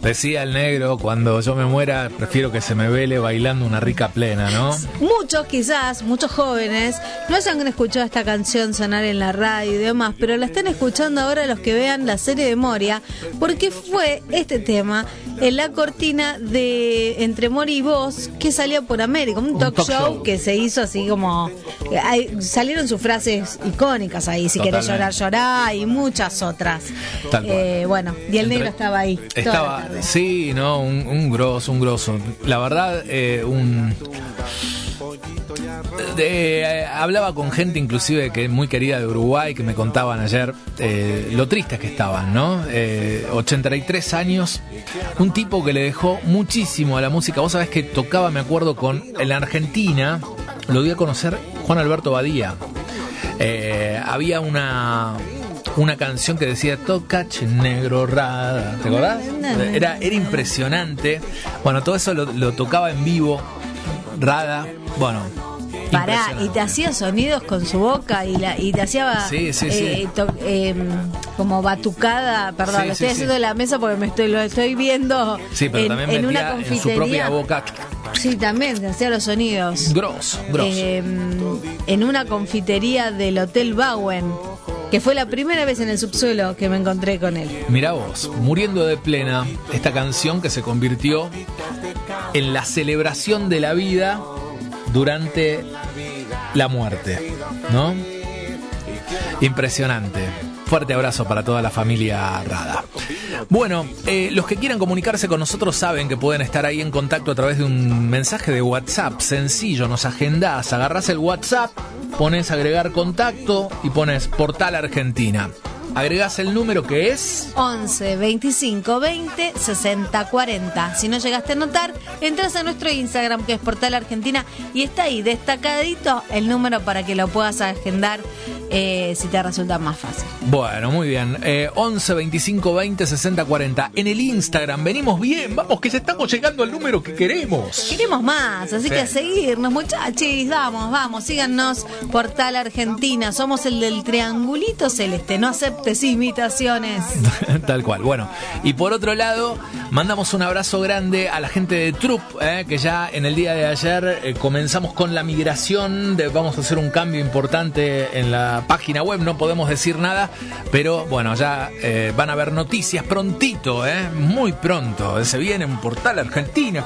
Decía el negro, cuando yo me muera, prefiero que se me vele bailando una rica plena, ¿no? Muchos quizás, muchos jóvenes, no hayan escuchado esta canción sonar en la radio y demás, pero la están escuchando ahora los que vean la serie de Moria, porque fue este tema en la cortina de Entre Moria y Vos, que salía por América, un talk show que se hizo así como... salieron sus frases icónicas ahí, si querés llorar, llorá, y muchas otras. Bueno, y el negro estaba ahí. Estaba, sí, no, un grosso. La verdad, hablaba con gente inclusive que es muy querida de Uruguay, que me contaban ayer lo tristes que estaban, ¿no? 83 años, un tipo que le dejó muchísimo a la música. Vos sabés que tocaba, me acuerdo, en la Argentina, lo di a conocer Juan Alberto Badía. Había una canción que decía toca che negro rada, ¿te acordás? Era impresionante. Bueno, todo eso lo tocaba en vivo Rada. Bueno, pará, y te hacía sonidos con su boca y te hacía como batucada, perdón, lo estoy haciendo en la mesa porque lo estoy viendo pero también en una confitería. En su propia boca. Sí, también te hacía los sonidos. Grosso. En una confitería del Hotel Bauen, que fue la primera vez en el subsuelo que me encontré con él. Mirá vos, muriendo de plena, esta canción que se convirtió en la celebración de la vida durante la muerte, ¿no? Impresionante. Fuerte abrazo para toda la familia Rada. Bueno, los que quieran comunicarse con nosotros saben que pueden estar ahí en contacto a través de un mensaje de WhatsApp. Sencillo, nos agendás, agarrás el WhatsApp, pones agregar contacto y pones Portal Argentina. Agregás el número que es 11 25 20 60 40. Si no llegaste a notar, entras a nuestro Instagram, que es Portal Argentina, y está ahí destacadito el número para que lo puedas agendar si te resulta más fácil. Bueno, muy bien. 11 25 20 60 40. En el Instagram venimos bien, vamos, que ya estamos llegando al número que queremos. Queremos más, así que a seguirnos, muchachos. Vamos, síganos, Portal Argentina. Somos el del triangulito celeste, no aceptes imitaciones. Tal cual. Bueno, y por otro lado, mandamos un abrazo grande a la gente de Trup, que ya en el día de ayer comenzamos con la migración. Vamos a hacer un cambio importante en la página web, no podemos decir nada, pero bueno, ya van a haber noticias prontito, muy pronto. Se viene un Portal Argentina